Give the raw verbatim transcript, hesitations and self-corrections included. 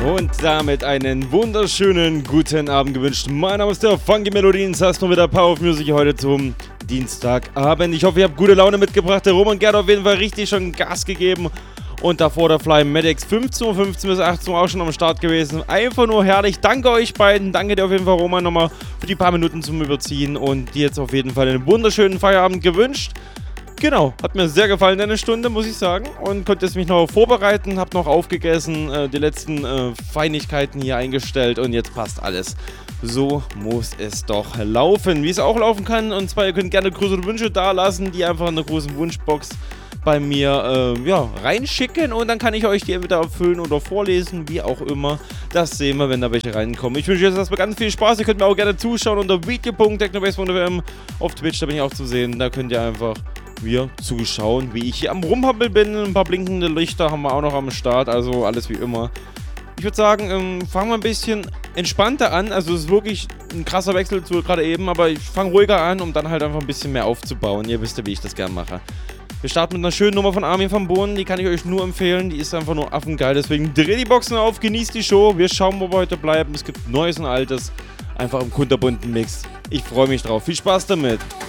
Und damit einen wunderschönen guten Abend gewünscht. Mein Name ist der Funky Melodies, das ist nur wieder Power of Music heute zum Dienstagabend. Ich hoffe, ihr habt gute Laune mitgebracht. Der Roman Gerd auf jeden Fall richtig schon Gas gegeben. Und davor der Fly Maddox fünfzehn Uhr fünfzehn bis achtzehn Uhr auch schon am Start gewesen. Einfach nur herrlich. Danke euch beiden. Danke dir auf jeden Fall, Roman, nochmal für die paar Minuten zum Überziehen. Und dir jetzt auf jeden Fall einen wunderschönen Feierabend gewünscht. Genau, hat mir sehr gefallen, eine Stunde, muss ich sagen. Und konnte jetzt mich noch vorbereiten, hab noch aufgegessen, äh, die letzten äh, Feinigkeiten hier eingestellt und jetzt passt alles. So muss es doch laufen, wie es auch laufen kann. Und zwar, ihr könnt gerne größere Wünsche da lassen, die einfach in der großen Wunschbox bei mir äh, ja, reinschicken und dann kann ich euch die entweder erfüllen oder vorlesen, wie auch immer. Das sehen wir, wenn da welche reinkommen. Ich wünsche euch jetzt erstmal ganz viel Spaß. Ihr könnt mir auch gerne zuschauen unter video punkt technobase punkt f m auf Twitch, da bin ich auch zu sehen. Da könnt ihr einfach mir zuschauen, wie ich hier am Rumhampeln bin. Ein paar blinkende Lichter haben wir auch noch am Start, also alles wie immer. Ich würde sagen, ähm, fangen wir ein bisschen entspannter an. Also es ist wirklich ein krasser Wechsel zu gerade eben, aber ich fange ruhiger an, um dann halt einfach ein bisschen mehr aufzubauen. Ihr wisst ja, wie ich das gern mache. Wir starten mit einer schönen Nummer von Armin van Buuren, die kann ich euch nur empfehlen. Die ist einfach nur affengeil, deswegen dreht die Boxen auf, genießt die Show. Wir schauen, wo wir heute bleiben. Es gibt Neues und Altes, einfach im kunterbunten Mix. Ich freue mich drauf. Viel Spaß damit.